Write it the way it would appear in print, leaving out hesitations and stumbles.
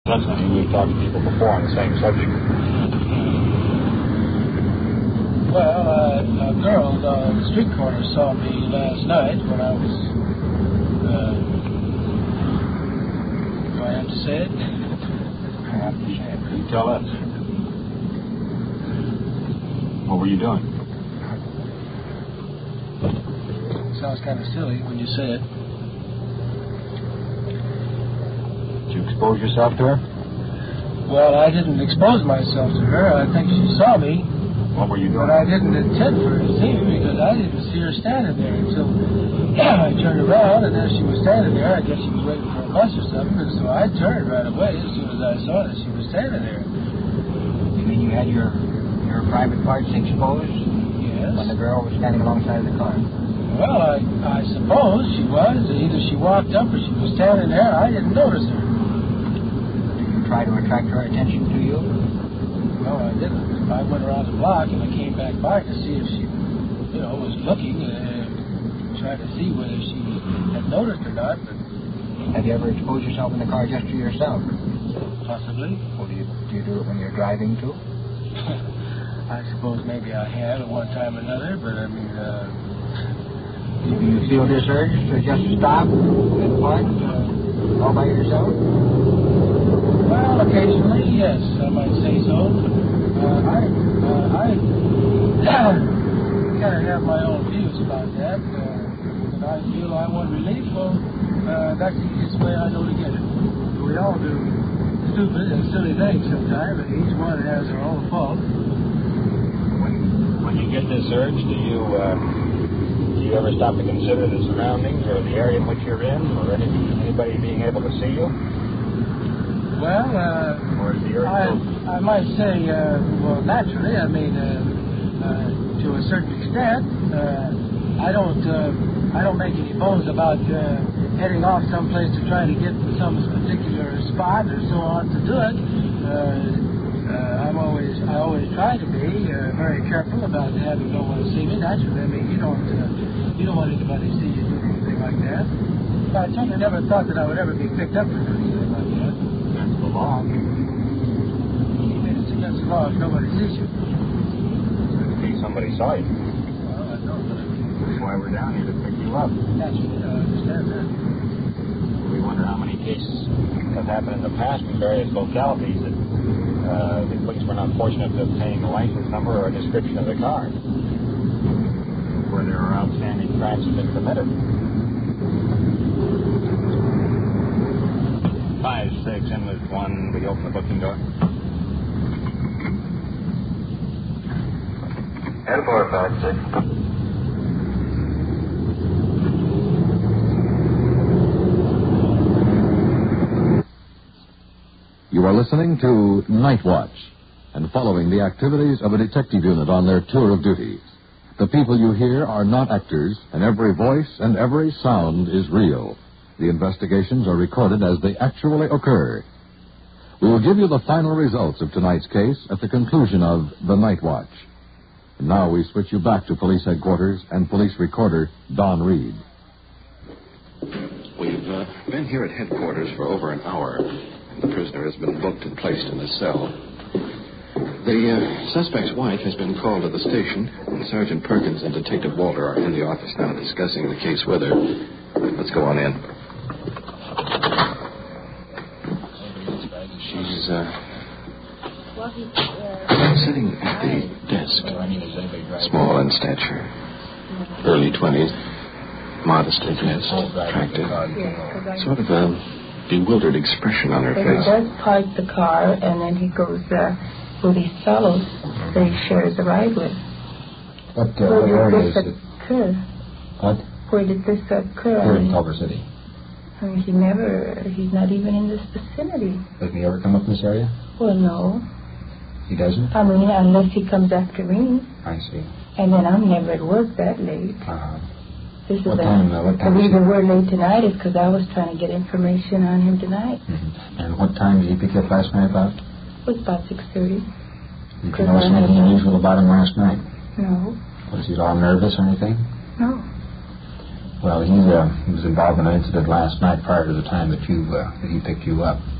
We've talked to people before on the same subject. Well, a girl on the street corner saw me last night when I was... do I have to say it? I have to say it. You tell us. What were you doing? Sounds kind of silly when you say it. Did you expose yourself to her? Well, I didn't expose myself to her. I think she saw me. What were you doing? But I didn't intend for her to see me because I didn't see her standing there until I turned around, and there she was standing there. I guess she was waiting for a bus or something, and so I turned right away as soon as I saw that she was standing there. You mean you had your private parts exposed? Yes. When the girl was standing alongside the car? Well, I suppose she was. Either she walked up or she was standing there. I didn't notice her. Did you try to attract her attention to you? No, I didn't. I went around the block and I came back by to see if she, was looking and trying to see whether she had noticed or not. But have you ever exposed yourself in the car just to yourself? Possibly. Or do you do it when you're driving too? I suppose maybe I have at one time or another, but I mean, do you feel this urge to just stop and park all by yourself? Well, occasionally, yes, I might say so. I kind of have my own views about that, and I feel I want relief. Well, that's the easiest way I know to get it. We all do stupid and silly things sometimes, and each one has their own fault. When you get this urge, do you ever stop to consider the surroundings or the area in which you're in, or anybody being able to see you? Well, or is the urge I might say, well, naturally, I mean, to a certain extent, I don't make any bones about heading off someplace to try to get to some particular spot or so on to do it. I always try to be very careful about having no one see me. Naturally, I mean, you don't want anybody to see you do anything like that. But I certainly never thought that I would ever be picked up for doing anything like that. That's the law. It's against the law if nobody sees you. Somebody saw you. Well, I know, but that's why we're down here, to pick you up. Naturally, I understand that. We wonder how many cases have happened in the past in various localities that the police were not fortunate to obtain a license number or a description of the car, where there are outstanding crimes have been committed. 5-6, in with 1. We open the booking door. And 456. You are listening to Night Watch and following the activities of a detective unit on their tour of duty. The people you hear are not actors, and every voice and every sound is real. The investigations are recorded as they actually occur. We will give you the final results of tonight's case at the conclusion of the Night Watch. And now we switch you back to police headquarters and police recorder Don Reed. We've been here at headquarters for over an hour. The prisoner has been booked and placed in a cell. The suspect's wife has been called to the station, and Sergeant Perkins and Detective Walter are in the office now discussing the case with her. Let's go on in. She's sitting at the desk, small in stature, early 20s, modestly dressed, attractive, sort of a bewildered expression on her face. He does park the car, and then he goes with these fellows that he shares a ride with. What area is it? What? Where did this occur? Here in Culver City. I mean, he's not even in this vicinity. Doesn't he ever come up in this area? Well, no. He doesn't? I mean, unless he comes after me. I see. And then I'm never at work that late. What time the reason we're late tonight is because I was trying to get information on him tonight. Mm-hmm. And what time did he pick you up last night about? It was about 6:30. Did you notice anything unusual about him last night? No. Was he all nervous or anything? No. Well, he was involved in an incident last night prior to the time that he picked you up.